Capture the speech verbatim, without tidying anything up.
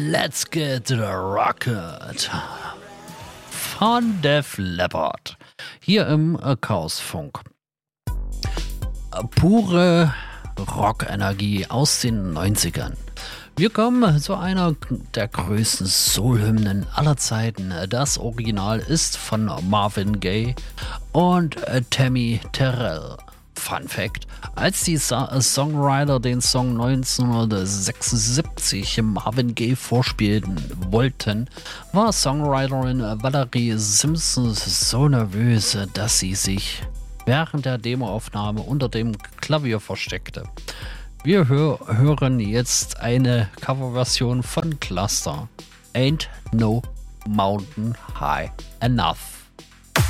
Let's Get Rocket von Def Leppard hier im äh, Chaosfunk. Äh, pure Rockenergie aus den neunzigern. Wir kommen zu einer der größten Soul-Hymnen aller Zeiten. Das Original ist von Marvin Gaye und äh, Tammy Terrell. Fun Fact: Als die Sa- Songwriter den Song neunzehnhundertsechsundsiebzig Marvin Gaye vorspielen wollten, war Songwriterin Valerie Simpson so nervös, dass sie sich während der Demoaufnahme unter dem Klavier versteckte. Wir hör- hören jetzt eine Coverversion von Cluster. Ain't No Mountain High Enough.